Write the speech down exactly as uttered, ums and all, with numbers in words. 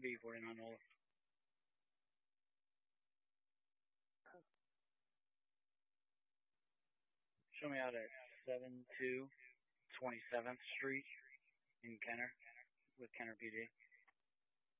B forty-nine Olaf. Show me out at seven two twenty-seventh Street in Kenner with Kenner P D.